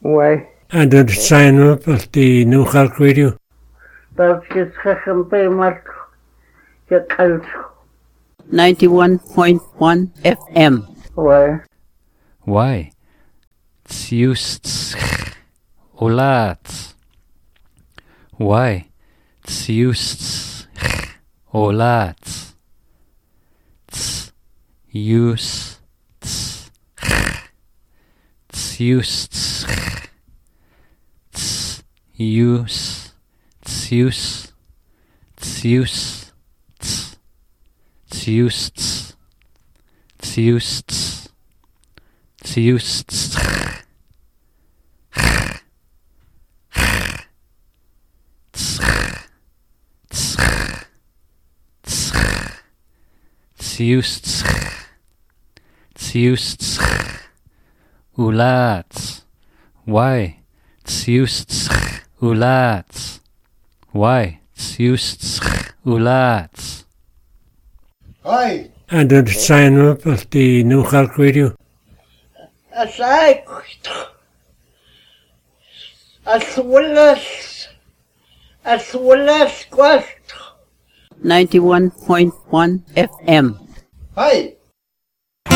Why? And the sign up of the New Halk Radio. That's just pay much. Get out. 91.1 FM. Why? Why? Tsiust olat. Why? Tsiust olat. Tsiust. Tsiust. Tsiust. Tsiust. Tsiust. Tsiust. Tsiust. Tsiust. Tsiust. Tsiust. Ulat. Why? Tsiust. Ulat. Why? Tsiust. Ulat. Hi. And the sign up of the New Halk Radio. As well as quest. 91.1 FM. Hi.